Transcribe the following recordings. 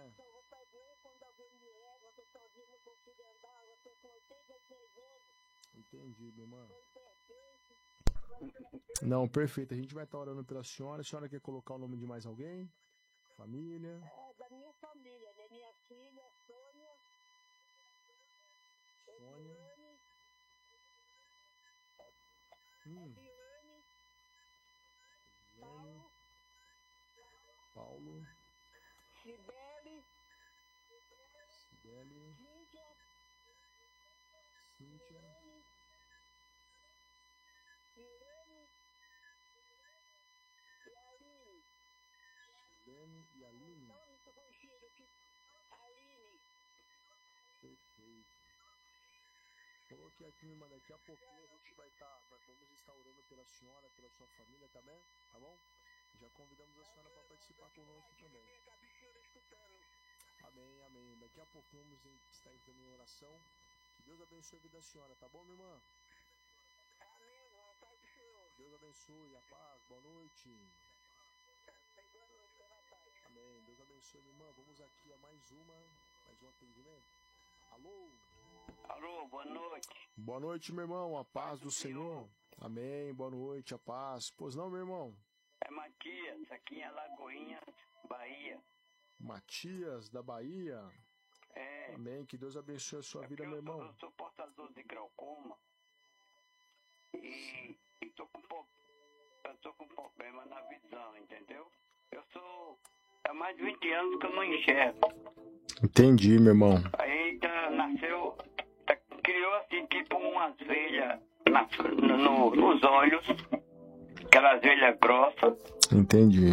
né? Só vou fazer quando alguém me leva, eu tô sozinho, não consigo andar, eu tô com 86 anos. Entendi, minha irmã. Foi perfeito. Não, perfeito. A gente vai estar orando pela senhora. A senhora quer colocar o nome de mais alguém? Família? Da minha família, né? Minha filha, Sônia. Sônia. Eliane. Paulo. Sibeli. Cíntia. Lene e Aline. Perfeito. Coloquei aqui, irmã, daqui a pouquinho a gente vamos estar orando pela senhora, pela sua família também, tá bom? Já convidamos a senhora para participar conosco também. Amém, amém. Daqui a pouquinho vamos estar entrando em oração. Que Deus abençoe a vida da senhora, tá bom, minha irmã? Amém, irmão. Pai do Senhor. Deus abençoe, a paz, boa noite. Amém. Deus abençoe, minha irmã. Vamos aqui a mais um atendimento. Alô? Alô, boa noite. Boa noite, meu irmão. A paz do Senhor. Amém. Boa noite, a paz. Pois não, meu irmão? É Matias, aqui em Alagoinhas, Bahia. Matias, da Bahia. É. Amém. Que Deus abençoe a sua vida, meu irmão. Eu sou portador de glaucoma e tô com problema na visão, entendeu? Há mais de 20 anos que eu não enxergo. Entendi, meu irmão. Aí criou assim, tipo umas veias nos olhos, aquelas veias grossas. Entendi,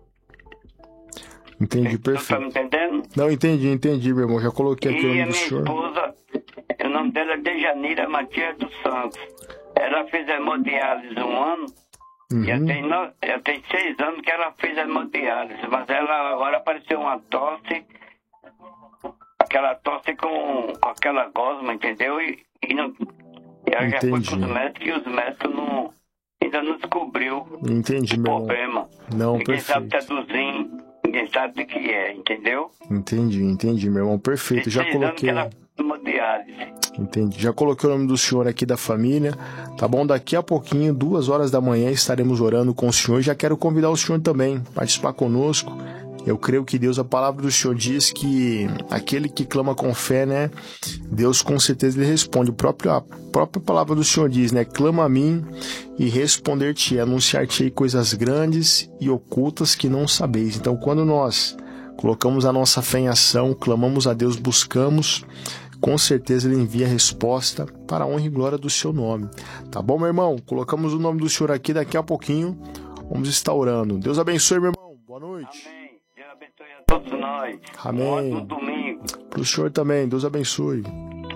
perfeito. Tá me entendendo? Não, entendi, meu irmão. Já coloquei aqui o nome do senhor. E a minha esposa, o nome dela é Dejanira Matias dos Santos. Ela fez hemodiálise 1 ano. Já tem 6 anos que ela fez hemodiálise, mas ela agora apareceu uma tosse, aquela tosse com aquela gosma, entendeu? E ela já foi com os médicos e os médicos ainda não descobriu o problema. Não, ninguém perfeito. sabe traduzir, ninguém sabe o que é, entendeu? Entendi, meu irmão, perfeito. Já coloquei. Entendi. Já coloquei o nome do senhor aqui da família, tá bom? Daqui a pouquinho, 2 horas da manhã, estaremos orando com o senhor. Já quero convidar o senhor também a participar conosco. Eu creio que Deus, a palavra do Senhor diz que aquele que clama com fé, né? Deus com certeza lhe responde. A própria palavra do Senhor diz, né? Clama a mim e responder-te, anunciar-te coisas grandes e ocultas que não sabeis. Então, quando nós colocamos a nossa fé em ação, clamamos a Deus, buscamos, com certeza Ele envia a resposta para a honra e glória do seu nome. Tá bom, meu irmão? Colocamos o nome do Senhor aqui, daqui a pouquinho vamos estar orando. Deus abençoe, meu irmão. Boa noite. Amém. Deus abençoe a todos nós. Amém. Um ótimo domingo. Para o senhor também. Deus abençoe.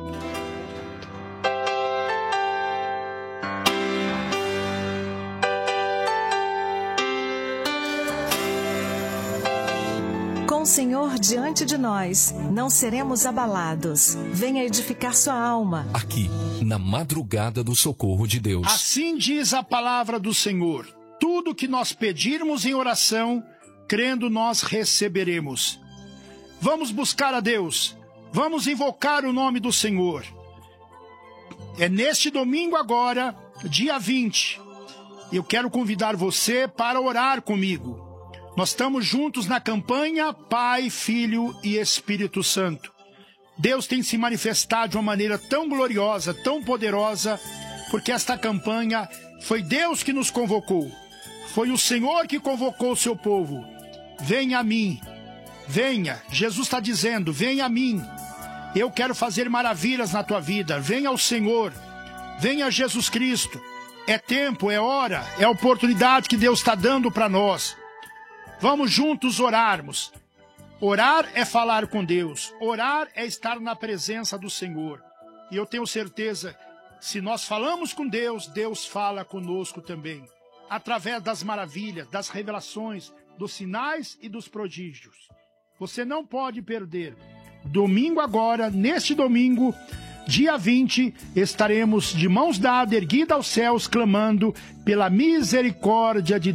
Com o Senhor diante de nós, não seremos abalados. Venha edificar sua alma. Aqui, na madrugada do socorro de Deus. Assim diz a palavra do Senhor. Tudo que nós pedirmos em oração, crendo nós receberemos. Vamos buscar a Deus. Vamos invocar o nome do Senhor. É neste domingo agora, dia 20. Eu quero convidar você para orar comigo. Nós estamos juntos na campanha Pai, Filho e Espírito Santo. Deus tem se manifestado de uma maneira tão gloriosa, tão poderosa, porque esta campanha foi Deus que nos convocou. Foi o Senhor que convocou o seu povo. Venha a mim. Venha. Jesus está dizendo, venha a mim. Eu quero fazer maravilhas na tua vida. Venha ao Senhor. Venha a Jesus Cristo. É tempo, é hora, é a oportunidade que Deus está dando para nós. Vamos juntos orarmos. Orar é falar com Deus. Orar é estar na presença do Senhor. E eu tenho certeza, se nós falamos com Deus, Deus fala conosco também. Através das maravilhas, das revelações, dos sinais e dos prodígios. Você não pode perder. Domingo agora, neste domingo, dia 20, estaremos de mãos dadas, erguidas aos céus, clamando pela misericórdia de Deus.